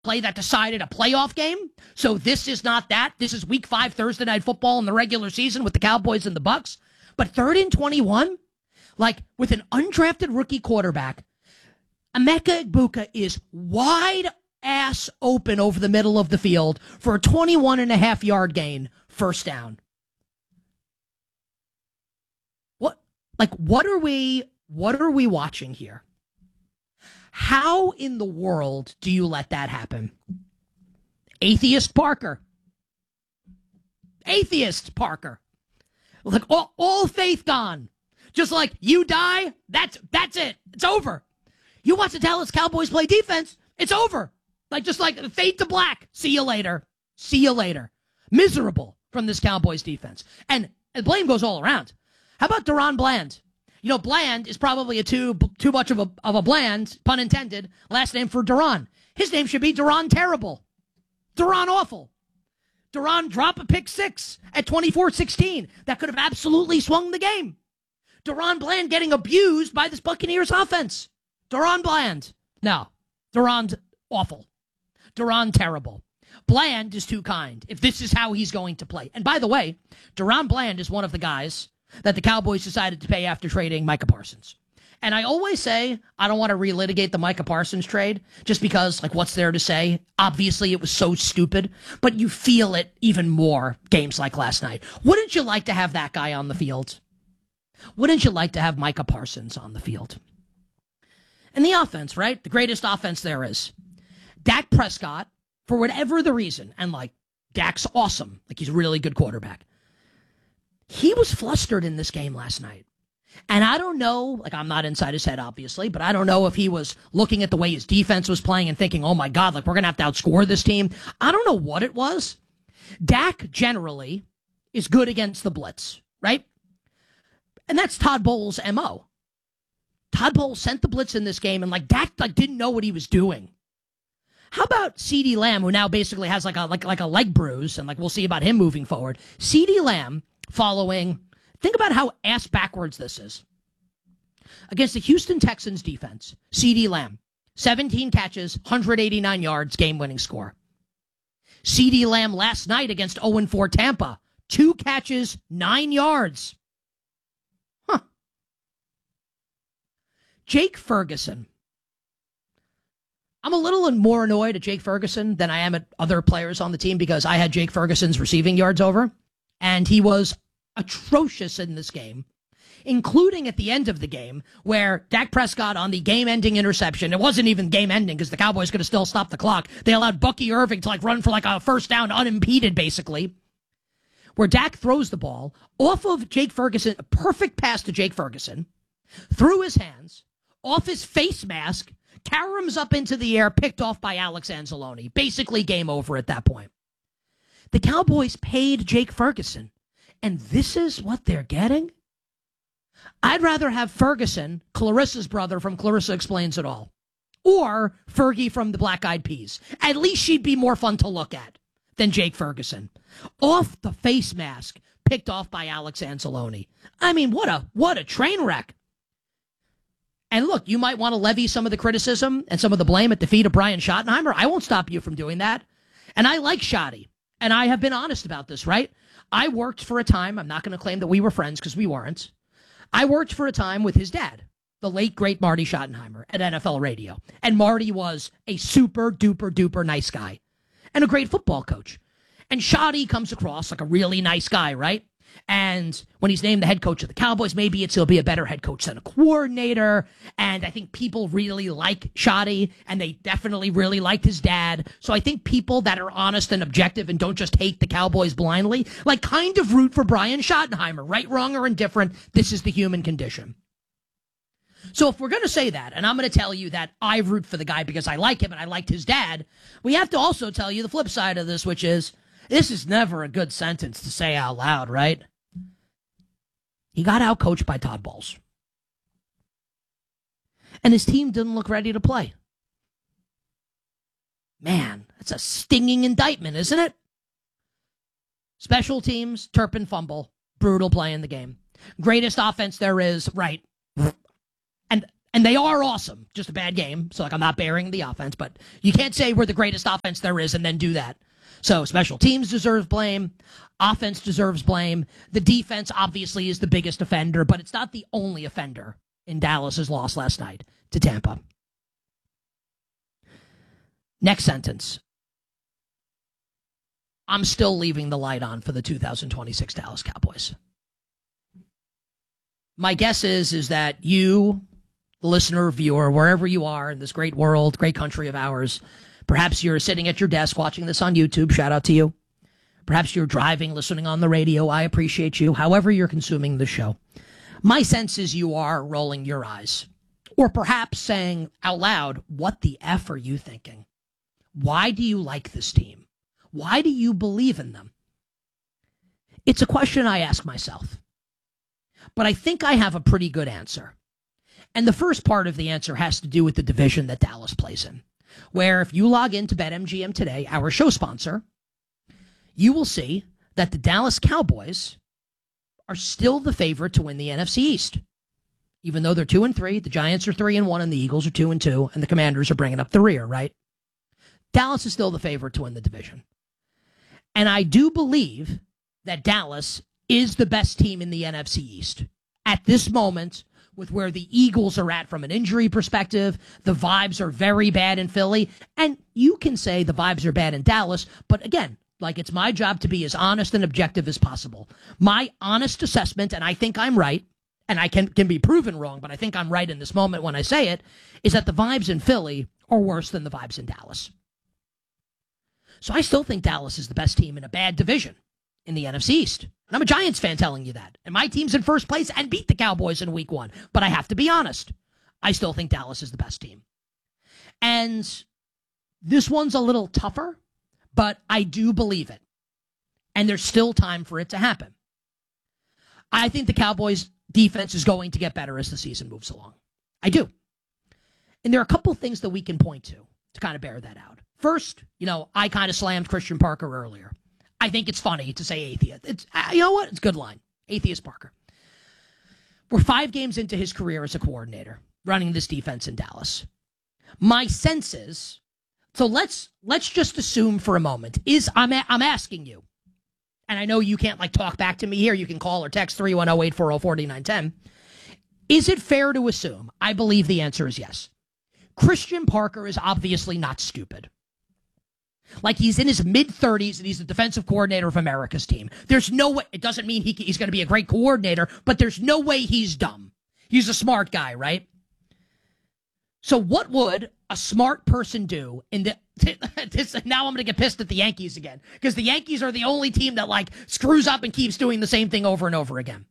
play that decided a playoff game. So this is not that. This is week 5 Thursday night football in the regular season with the Cowboys and the Bucks. But 3rd and 21, like with an undrafted rookie quarterback, Emeka Egbuka is wide ass open over the middle of the field for a 21.5-yard gain, first down. What are we watching here? How in the world do you let that happen? Atheist Parker. Like all faith gone. Just like you die, that's it. It's over. You watch the Dallas Cowboys play defense, it's over. Just like fade to black. See you later. Miserable from this Cowboys defense. And blame goes all around. How about Deron Bland? Bland is probably a too much of a Bland, pun intended, last name for Deron. His name should be Deron Terrible. Deron Awful. Deron drop a pick 6 at 24-16. That could have absolutely swung the game. Deron Bland getting abused by this Buccaneers offense. Deron Bland. No. Deron Awful. Deron Terrible. Bland is too kind if this is how he's going to play. And by the way, Deron Bland is one of the guys that the Cowboys decided to pay after trading Micah Parsons. And I always say I don't want to relitigate the Micah Parsons trade just because, what's there to say? Obviously, it was so stupid, but you feel it even more games like last night. Wouldn't you like to have that guy on the field? Wouldn't you like to have Micah Parsons on the field? And the offense, right? The greatest offense there is. Dak Prescott, for whatever the reason, and Dak's awesome. He's a really good quarterback. He was flustered in this game last night. And I don't know, I'm not inside his head, obviously, but I don't know if he was looking at the way his defense was playing and thinking, oh my God, we're going to have to outscore this team. I don't know what it was. Dak generally is good against the blitz, right? And that's Todd Bowles' MO. Todd Bowles sent the blitz in this game, and Dak didn't know what he was doing. How about CeeDee Lamb, who now basically has a leg bruise, and we'll see about him moving forward. CeeDee Lamb following, think about how ass backwards this is. Against the Houston Texans defense, CeeDee Lamb, 17 catches, 189 yards, game-winning score. CeeDee Lamb last night against 0-4 Tampa, 2 catches, 9 yards. Jake Ferguson. I'm a little more annoyed at Jake Ferguson than I am at other players on the team because I had Jake Ferguson's receiving yards over, and he was atrocious in this game, including at the end of the game where Dak Prescott on the game-ending interception, it wasn't even game-ending because the Cowboys could have still stopped the clock. They allowed Bucky Irving to run for a first down unimpeded, basically, where Dak throws the ball off of Jake Ferguson, a perfect pass to Jake Ferguson, through his hands, off his face mask, caroms up into the air, picked off by Alex Anzalone. Basically game over at that point. The Cowboys paid Jake Ferguson, and this is what they're getting? I'd rather have Ferguson, Clarissa's brother from Clarissa Explains It All, or Fergie from the Black Eyed Peas. At least she'd be more fun to look at than Jake Ferguson. Off the face mask, picked off by Alex Anzalone. I mean, what a train wreck. And look, you might want to levy some of the criticism and some of the blame at the feet of Brian Schottenheimer. I won't stop you from doing that. And I like Schotty. And I have been honest about this, right? I worked for a time, I'm not going to claim that we were friends because we weren't. I worked for a time with his dad, the late, great Marty Schottenheimer at NFL Radio. And Marty was a super duper duper nice guy and a great football coach. And Schotty comes across like a really nice guy, right? And when he's named the head coach of the Cowboys, maybe he'll be a better head coach than a coordinator. And I think people really like Schotty, and they definitely really liked his dad. So I think people that are honest and objective and don't just hate the Cowboys blindly, kind of root for Brian Schottenheimer. Right, wrong, or indifferent, this is the human condition. So if we're going to say that, and I'm going to tell you that I root for the guy because I like him and I liked his dad, we have to also tell you the flip side of this, which is, this is never a good sentence to say out loud, right? He got outcoached by Todd Bowles. And his team didn't look ready to play. Man, that's a stinging indictment, isn't it? Special teams, Turpin fumble, brutal play in the game. Greatest offense there is, right. And And they are awesome. Just a bad game. So, like, I'm not bearing the offense, but you can't say we're the greatest offense there is and then do that. So, special teams deserves blame. Offense deserves blame. The defense, obviously, is the biggest offender, but it's not the only offender in Dallas's loss last night to Tampa. Next sentence. I'm still leaving the light on for the 2026 Dallas Cowboys. My guess is that you, the listener or viewer, wherever you are in this great world, great country of ours, perhaps you're sitting at your desk watching this on YouTube. Shout out to you. Perhaps you're driving, listening on the radio. I appreciate you. However you're consuming the show. My sense is you are rolling your eyes. Or perhaps saying out loud, what the F are you thinking? Why do you like this team? Why do you believe in them? It's a question I ask myself. But I think I have a pretty good answer. And the first part of the answer has to do with the division that Dallas plays in, where if you log into BetMGM today, our show sponsor, you will see that the Dallas Cowboys are still the favorite to win the NFC East. Even though they're 2-3, the Giants are 3-1, and the Eagles are 2-2, and the Commanders are bringing up the rear, right? Dallas is still the favorite to win the division. And I do believe that Dallas is the best team in the NFC East. At this moment, with where the Eagles are at from an injury perspective, the vibes are very bad in Philly. And you can say the vibes are bad in Dallas, but again, like it's my job to be as honest and objective as possible. My honest assessment, and I think I'm right, and I can be proven wrong, but I think I'm right in this moment when I say it, is that the vibes in Philly are worse than the vibes in Dallas. So I still think Dallas is the best team in a bad division in the NFC East. And I'm a Giants fan telling you that. And my team's in first place and beat the Cowboys in week 1. But I have to be honest. I still think Dallas is the best team. And this one's a little tougher, but I do believe it. And there's still time for it to happen. I think the Cowboys' defense is going to get better as the season moves along. I do. And there are a couple things that we can point to kind of bear that out. First, I kind of slammed Christian Parker earlier. I think it's funny to say atheist. It's, you know what? It's a good line. Atheist Parker. We're 5 games into his career as a coordinator, running this defense in Dallas. My sense is, so let's just assume for a moment, I'm asking you, and I know you can't talk back to me here. You can call or text 310-840-4910. Is it fair to assume? I believe the answer is yes. Christian Parker is obviously not stupid. He's in his mid-30s and he's the defensive coordinator of America's team. There's no way. It doesn't mean he's going to be a great coordinator, but there's no way he's dumb. He's a smart guy, right? So what would a smart person do in the now I'm going to get pissed at the Yankees again, because the Yankees are the only team that screws up and keeps doing the same thing over and over again.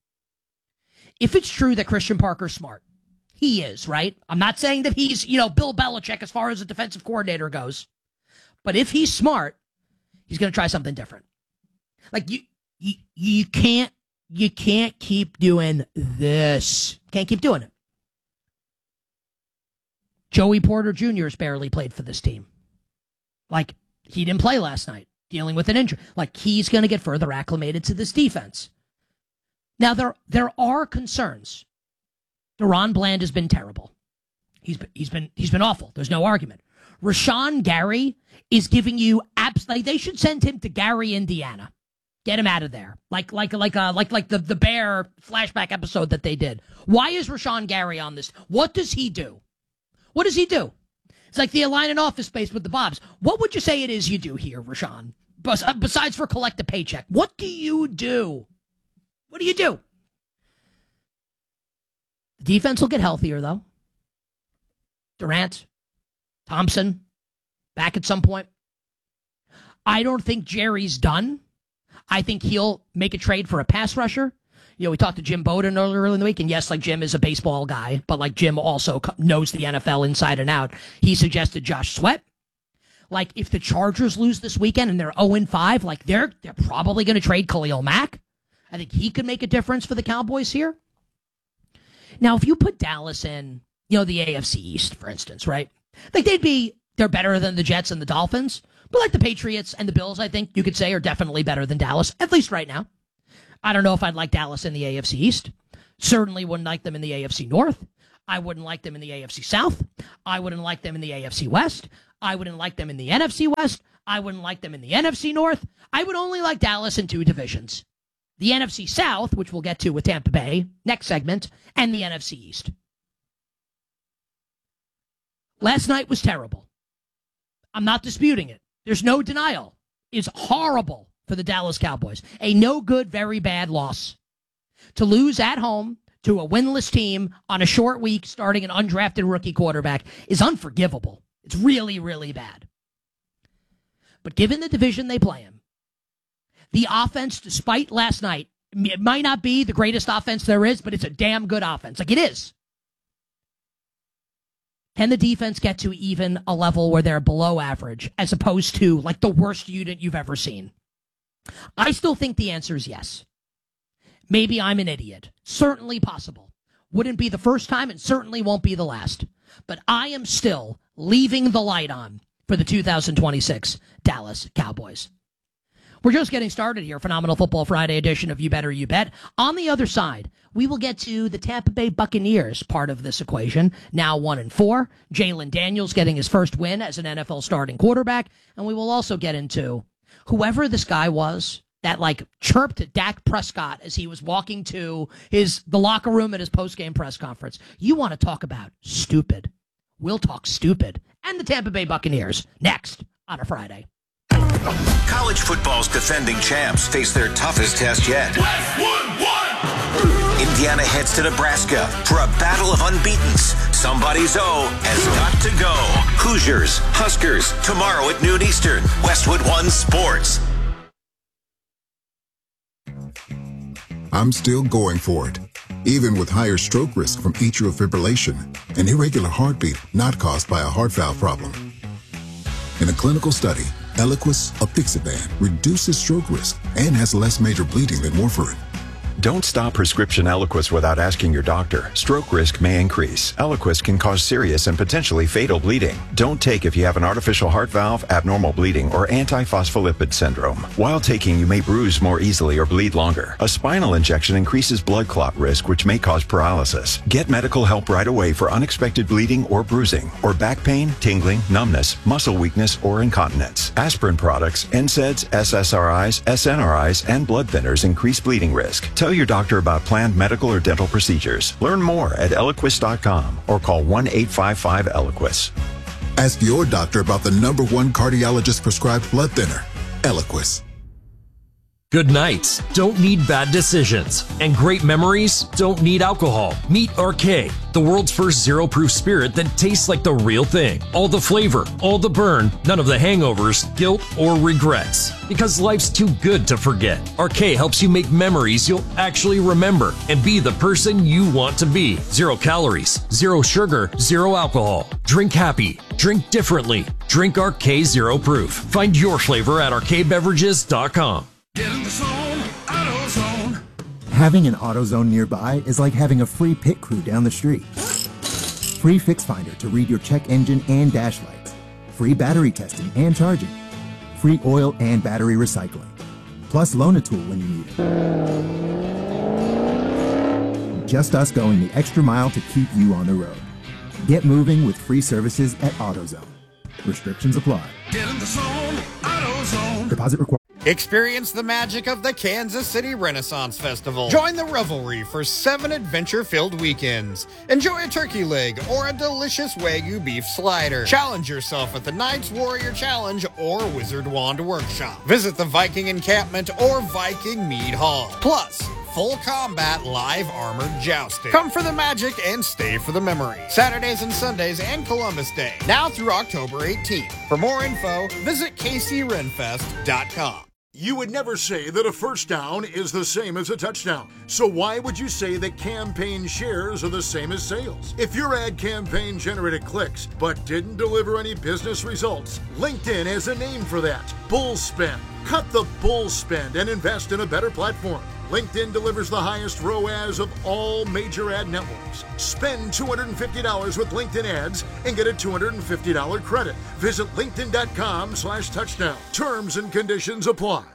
If it's true that Christian Parker's smart, he is, right? I'm not saying that he's, Bill Belichick as far as a defensive coordinator goes. But if he's smart, he's going to try something different. You can't keep doing this. Can't keep doing it. Joey Porter Jr. has barely played for this team. He didn't play last night, dealing with an injury. He's going to get further acclimated to this defense. Now, there are concerns. Deron Bland has been terrible. He's been awful. There's no argument. Rashawn Gary is giving you they should send him to Gary, Indiana. Get him out of there. Like the Bear flashback episode that they did. Why is Rashawn Gary on this? What does he do? What does he do? It's like the Align in Office Space with the Bobs. What would you say it is you do here, Rashawn? Besides for collect a paycheck. What do you do? What do you do? The defense will get healthier, though. Durant, Thompson, back at some point. I don't think Jerry's done. I think he'll make a trade for a pass rusher. We talked to Jim Bowden earlier in the week, and yes, Jim is a baseball guy, but Jim also knows the NFL inside and out. He suggested Josh Sweat. If the Chargers lose this weekend and they're 0-5, they're probably going to trade Khalil Mack. I think he could make a difference for the Cowboys here. Now, if you put Dallas in, the AFC East, for instance, right? They're better than the Jets and the Dolphins, but the Patriots and the Bills, I think you could say, are definitely better than Dallas, at least right now. I don't know if I'd like Dallas in the AFC East. Certainly wouldn't like them in the AFC North. I wouldn't like them in the AFC South. I wouldn't like them in the AFC West. I wouldn't like them in the NFC West. I wouldn't like them in the NFC North. I would only like Dallas in 2 divisions. The NFC South, which we'll get to with Tampa Bay, next segment, and the NFC East. Last night was terrible. I'm not disputing it. There's no denial. It's horrible for the Dallas Cowboys. A no good, very bad loss. To lose at home to a winless team on a short week starting an undrafted rookie quarterback is unforgivable. It's really, really bad. But given the division they play in, the offense, despite last night, it might not be the greatest offense there is, but it's a damn good offense. Like it is. Can the defense get to even a level where they're below average as opposed to like the worst unit you've ever seen? I still think the answer is yes. Maybe I'm an idiot. Certainly possible. Wouldn't be the first time and certainly won't be the last. But I am still leaving the light on for the 2026 Dallas Cowboys. We're just getting started here. Phenomenal Football Friday edition of You Better You Bet. On the other side, we will get to the Tampa Bay Buccaneers part of this equation. Now 1-4. Jalen Daniels getting his first win as an NFL starting quarterback. And we will also get into whoever this guy was that like chirped at Dak Prescott as he was walking to the locker room at his post-game press conference. You want to talk about stupid. We'll talk stupid. And the Tampa Bay Buccaneers next on a Friday. College football's defending champs face their toughest test yet. Indiana heads to Nebraska for a battle of unbeatens. Somebody's O has got to go. Hoosiers, Huskers, tomorrow at noon Eastern. Westwood One Sports. I'm still going for it, even with higher stroke risk from atrial fibrillation, an irregular heartbeat not caused by a heart valve problem. In a clinical study, Eliquis apixaban reduces stroke risk and has less major bleeding than warfarin. Don't stop prescription Eliquis without asking your doctor. Stroke risk may increase. Eliquis can cause serious and potentially fatal bleeding. Don't take if you have an artificial heart valve, abnormal bleeding, or antiphospholipid syndrome. While taking, you may bruise more easily or bleed longer. A spinal injection increases blood clot risk, which may cause paralysis. Get medical help right away for unexpected bleeding or bruising, or back pain, tingling, numbness, muscle weakness, or incontinence. Aspirin products, NSAIDs, SSRIs, SNRIs, and blood thinners increase bleeding risk. Tell your doctor about planned medical or dental procedures. Learn more at Eliquis.com or call 1-855-ELIQUIS. Ask your doctor about the #1 cardiologist prescribed blood thinner, Eliquis. Good nights don't need bad decisions, and great memories don't need alcohol. Meet RK, the world's first zero-proof spirit that tastes like the real thing. All the flavor, all the burn, none of the hangovers, guilt, or regrets. Because life's too good to forget. RK helps you make memories you'll actually remember and be the person you want to be. 0 calories, 0 sugar, 0 alcohol. Drink happy. Drink differently. Drink RK Zero Proof. Find your flavor at rkbeverages.com. Get in the zone, AutoZone. Having an AutoZone nearby is like having a free pit crew down the street. Free Fix Finder to read your check engine and dash lights. Free battery testing and charging. Free oil and battery recycling. Plus loan a tool when you need it. Just us going the extra mile to keep you on the road. Get moving with free services at AutoZone. Restrictions apply. Get in the zone, AutoZone. Deposit required. Experience the magic of the Kansas City Renaissance Festival. Join the revelry for 7 adventure-filled weekends. Enjoy a turkey leg or a delicious Wagyu beef slider. Challenge yourself at the Knights Warrior Challenge or Wizard Wand Workshop. Visit the Viking Encampment or Viking Mead Hall. Plus, full combat live armored jousting. Come for the magic and stay for the memory. Saturdays and Sundays and Columbus Day. Now through October 18th. For more info, visit kcrenfest.com. You would never say that a first down is the same as a touchdown. So why would you say that campaign shares are the same as sales? If your ad campaign generated clicks but didn't deliver any business results, LinkedIn has a name for that. Bull spend. Cut the bull spend and invest in a better platform. LinkedIn delivers the highest ROAS of all major ad networks. Spend $250 with LinkedIn ads and get a $250 credit. Visit linkedin.com/touchdown. Terms and conditions apply.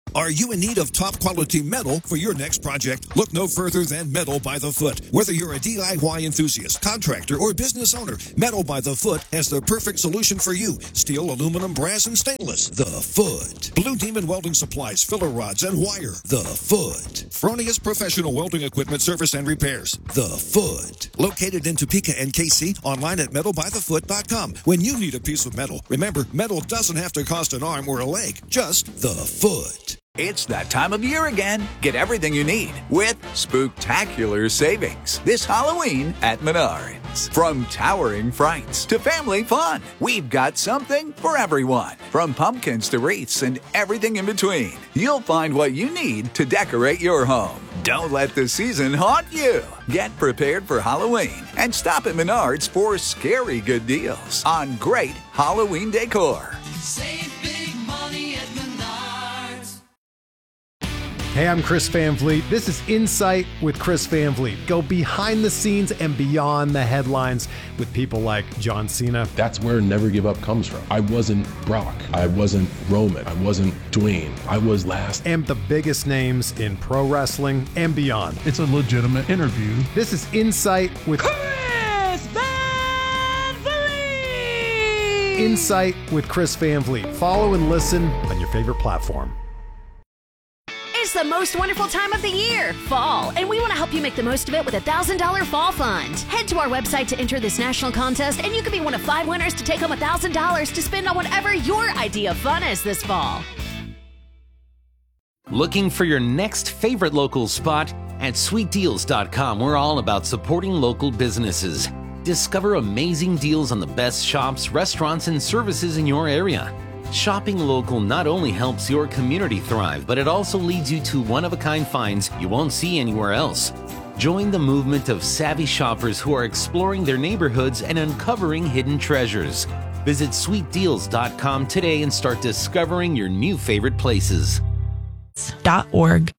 Are you in need of top quality metal for your next project? Look no further than Metal by the Foot. Whether you're a DIY enthusiast, contractor, or business owner, Metal by the Foot has the perfect solution for you. Steel, aluminum, brass, and stainless. The Foot. Blue Demon Welding Supplies, filler rods, and wire. The Foot. Fronius Professional Welding Equipment Service and Repairs. The Foot. Located in Topeka and KC, online at metalbythefoot.com. When you need a piece of metal, remember, metal doesn't have to cost an arm or a leg, just the foot. It's that time of year again. Get everything you need with spooktacular savings this Halloween at Menards. From towering frights to family fun, we've got something for everyone. From pumpkins to wreaths and everything in between, you'll find what you need to decorate your home. Don't let the season haunt you. Get prepared for Halloween and stop at Menards for scary good deals on great Halloween decor. Save big money at Menards. Hey, I'm Chris Van Vliet. This is Insight with Chris Van Vliet. Go behind the scenes and beyond the headlines with people like John Cena. That's where Never Give Up comes from. I wasn't Brock. I wasn't Roman. I wasn't Dwayne. I was last. And the biggest names in pro wrestling and beyond. It's a legitimate interview. This is Insight with Chris Van Vliet. Insight with Chris Van Vliet. Follow and listen on your favorite platform. It's the most wonderful time of the year, fall, and we want to help you make the most of it with a $1,000 fall fund. Head to our website to enter this national contest, and you could be one of 5 winners to take home $1,000 to spend on whatever your idea of fun is this fall. Looking for your next favorite local spot? At sweetdeals.com, we're all about supporting local businesses. Discover amazing deals on the best shops, restaurants, and services in your area. Shopping local not only helps your community thrive, but it also leads you to one-of-a-kind finds you won't see anywhere else. Join the movement of savvy shoppers who are exploring their neighborhoods and uncovering hidden treasures. Visit sweetdeals.com today and start discovering your new favorite places. .org.